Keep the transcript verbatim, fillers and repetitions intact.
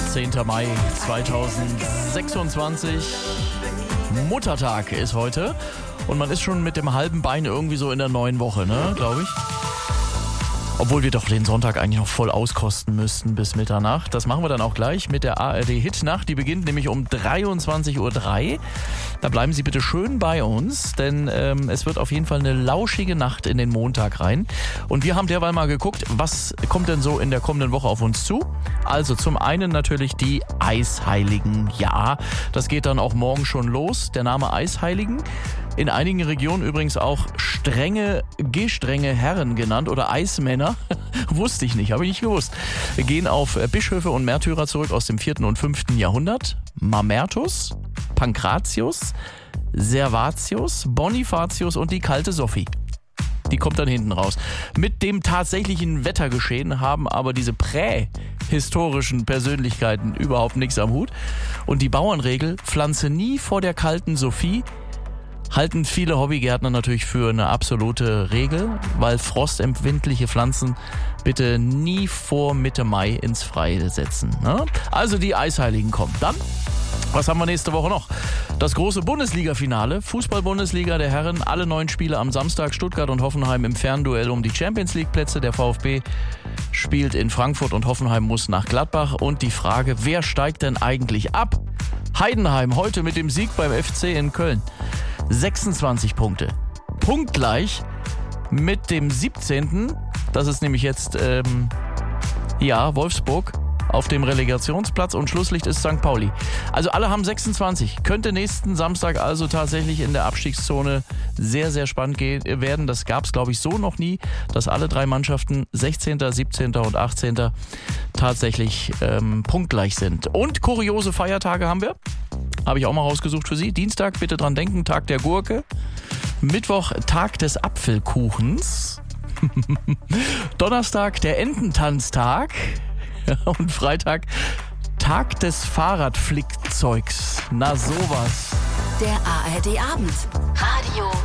zehnter Mai zweitausendsechsundzwanzig. Muttertag ist heute und man ist schon mit dem halben Bein irgendwie so in der neuen Woche, ne, glaube ich. Obwohl wir doch den Sonntag eigentlich noch voll auskosten müssten bis Mitternacht. Das machen wir dann auch gleich mit der A R D-Hitnacht. Die beginnt nämlich um dreiundzwanzig Uhr drei. Da bleiben Sie bitte schön bei uns, denn ähm, es wird auf jeden Fall eine lauschige Nacht in den Montag rein. Und wir haben derweil mal geguckt, was kommt denn so in der kommenden Woche auf uns zu? Also zum einen natürlich die Eisheiligen. Ja, das geht dann auch morgen schon los. Der Name Eisheiligen. In einigen Regionen übrigens auch strenge, gestrenge Herren genannt oder Eismänner. Wusste ich nicht, habe ich nicht gewusst. Wir gehen auf Bischöfe und Märtyrer zurück aus dem vierten und fünften Jahrhundert. Mamertus, Pankratius, Servatius, Bonifatius und die kalte Sophie. Die kommt dann hinten raus. Mit dem tatsächlichen Wettergeschehen haben aber diese prähistorischen Persönlichkeiten überhaupt nichts am Hut. Und die Bauernregel, pflanze nie vor der kalten Sophie, halten viele Hobbygärtner natürlich für eine absolute Regel, weil frostempfindliche Pflanzen bitte nie vor Mitte Mai ins Freie setzen. Ne? Also die Eisheiligen kommen. Dann, was haben wir nächste Woche noch? Das große Bundesliga-Finale, Fußball-Bundesliga der Herren, alle neun Spiele am Samstag, Stuttgart und Hoffenheim im Fernduell um die Champions-League-Plätze. Der VfB spielt in Frankfurt und Hoffenheim muss nach Gladbach. Und die Frage, wer steigt denn eigentlich ab? Heidenheim heute mit dem Sieg beim F C in Köln. sechsundzwanzig Punkte. Punktgleich mit dem siebzehnten Das ist nämlich jetzt, ähm, ja, Wolfsburg auf dem Relegationsplatz und Schlusslicht ist Sankt Pauli. Also alle haben sechsundzwanzig. Könnte nächsten Samstag also tatsächlich in der Abstiegszone sehr, sehr spannend werden. Das gab es, glaube ich, so noch nie, dass alle drei Mannschaften sechzehnten, siebzehnten und achtzehnten tatsächlich ähm, punktgleich sind. Und kuriose Feiertage haben wir. Habe ich auch mal rausgesucht für Sie. Dienstag, bitte dran denken, Tag der Gurke. Mittwoch, Tag des Apfelkuchens. Donnerstag, der Ententanztag. Und Freitag, Tag des Fahrradflickzeugs. Na sowas. Der A R D Abend. Radio